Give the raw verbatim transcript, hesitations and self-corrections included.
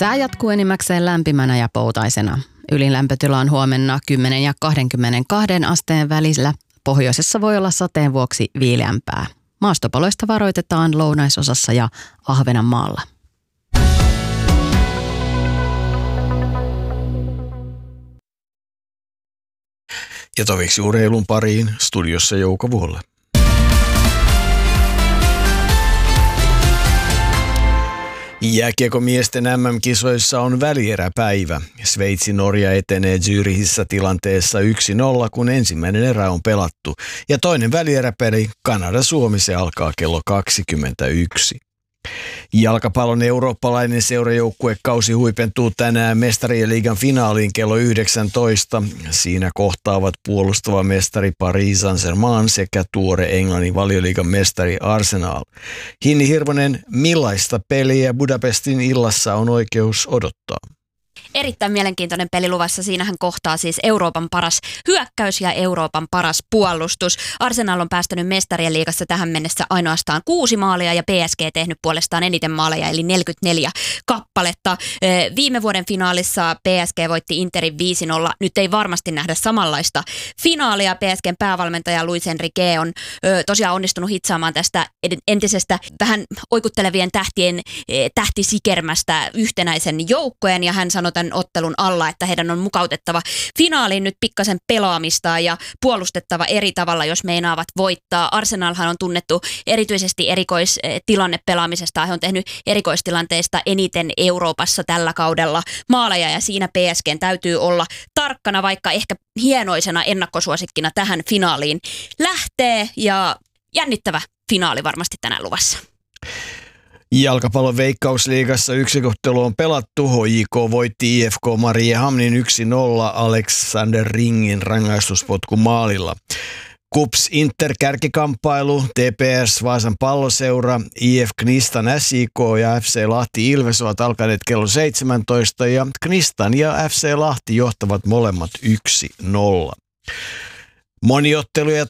Sää jatkuu enimmäkseen lämpimänä ja poutaisena. Ylin lämpötila on huomenna kymmenen ja kaksikymmentäkaksi asteen välillä. Pohjoisessa voi olla sateen vuoksi viileämpää. Maastopaloista varoitetaan lounaisosassa ja Ahvenanmaalla. Ja toviksi urheilun pariin studiossa Jouko Vuolle. Jääkiekomiesten äm äm-kisoissa on välieräpäivä. Sveitsi-Norja etenee Zürichissä tilanteessa yksi nolla, kun ensimmäinen erä on pelattu. Ja toinen välieräpeli Kanada-Suomi se alkaa kello kaksikymmentäyksi. Jalkapallon eurooppalainen seurajoukkuekausi huipentuu tänään Mestarien liigan finaaliin kello yhdeksäntoista. Siinä kohtaavat puolustava mestari Paris Saint-Germain sekä tuore Englannin Valioliigan mestari Arsenal. Hinni Hirvonen, millaista peliä Budapestin illassa on oikeus odottaa? Erittäin mielenkiintoinen peli luvassa. Siinähän kohtaa siis Euroopan paras hyökkäys ja Euroopan paras puolustus. Arsenal on päästänyt Mestarien liigassa tähän mennessä ainoastaan kuusi maalia ja P S G tehnyt puolestaan eniten maaleja eli neljäkymmentäneljä kappaletta. Viime vuoden finaalissa P S G voitti Interin viisi nolla. Nyt ei varmasti nähdä samanlaista finaalia. P S G:n päävalmentaja Luis Enrique on tosiaan onnistunut hitsaamaan tästä entisestä vähän oikuttelevien tähtien tähtisikermästä yhtenäisen joukkojen ja hän sanoi tämän ottelun alla, että heidän on mukautettava finaaliin nyt pikkasen pelaamista ja puolustettava eri tavalla, jos meinaavat voittaa. Arsenalhan on tunnettu erityisesti erikoistilannepelaamisesta. He on tehnyt erikoistilanteista eniten Euroopassa tällä kaudella maaleja ja siinä P S G:n täytyy olla tarkkana, vaikka ehkä hienoisena ennakkosuosikkina tähän finaaliin lähtee ja jännittävä finaali varmasti tänään luvassa. Jalkapallon Veikkausliigassa yksikottelu on pelattu. H J K voitti I F K Mariehamnin yksi nolla Alexander Ringin rangaistuspotku maalilla. KuPS Inter kärkikamppailu, T P S Vaasan palloseura, I F Knistan S I K ja F C Lahti Ilves ovat alkaneet kello seitsemäntoista ja Knistan ja F C Lahti johtavat molemmat yksi nolla. Moniotteluja